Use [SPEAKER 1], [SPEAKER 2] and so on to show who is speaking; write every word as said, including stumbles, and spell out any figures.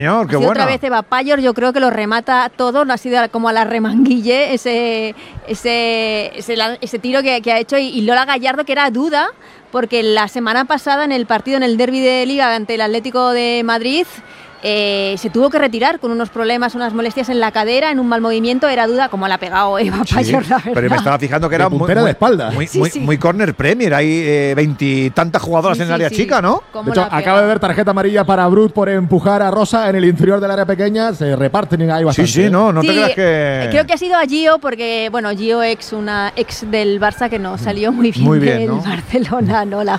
[SPEAKER 1] Señor, qué
[SPEAKER 2] ha sido
[SPEAKER 1] buena.
[SPEAKER 2] Otra vez Eva Payor, yo creo que lo remata todo, no ha sido como a la remanguille ese, ese, ese, ese tiro que, que ha hecho. Y, y Lola Gallardo, que era duda, porque la semana pasada en el partido, en el derbi de Liga ante el Atlético de Madrid, Eh, se tuvo que retirar con unos problemas, unas molestias en la cadera, en un mal movimiento. Era duda, como la ha pegado Eva
[SPEAKER 1] Sí,
[SPEAKER 2] Payor, la verdad.
[SPEAKER 1] pero me estaba fijando que
[SPEAKER 3] De
[SPEAKER 1] era muy,
[SPEAKER 3] puntera
[SPEAKER 1] muy,
[SPEAKER 3] de espalda.
[SPEAKER 1] muy,
[SPEAKER 2] Sí,
[SPEAKER 1] muy,
[SPEAKER 2] sí.
[SPEAKER 1] muy corner premier. Hay veintitantas jugadoras
[SPEAKER 2] Sí,
[SPEAKER 1] en el
[SPEAKER 2] sí,
[SPEAKER 1] área
[SPEAKER 2] sí.
[SPEAKER 1] chica, ¿no?
[SPEAKER 2] ¿Cómo
[SPEAKER 3] De hecho,
[SPEAKER 2] la ha
[SPEAKER 3] acaba
[SPEAKER 2] pegado?
[SPEAKER 3] de ver tarjeta amarilla para Brut por empujar a Rosa en el interior del área pequeña. Se reparten ahí
[SPEAKER 1] Sí,
[SPEAKER 3] bastante.
[SPEAKER 1] sí, no, no
[SPEAKER 2] Sí,
[SPEAKER 1] te creas que...
[SPEAKER 2] creo que ha sido a Gio, porque, bueno, Gio ex una ex del Barça que no salió muy bien,
[SPEAKER 1] Muy bien,
[SPEAKER 2] del
[SPEAKER 1] ¿no?
[SPEAKER 2] Barcelona, ¿no? La